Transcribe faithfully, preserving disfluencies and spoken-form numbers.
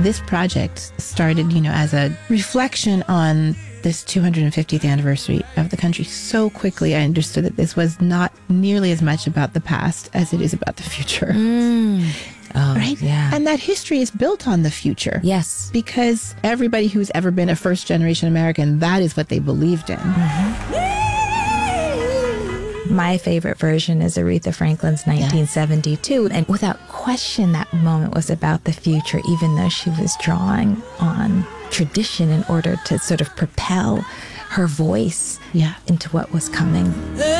This project started, you know, as a reflection on this two hundred fiftieth anniversary of the country. So quickly, I understood that this was not nearly as much about the past as it is about the future. Mm. Oh, right? Yeah. And that history is built on the future. Yes. Because everybody who's ever been a first generation American, that is what they believed in. Mm-hmm. My favorite version is Aretha Franklin's nineteen seventy-two. Yeah. And without question, that moment was about the future, even though she was drawing on tradition in order to sort of propel her voice yeah. into what was coming.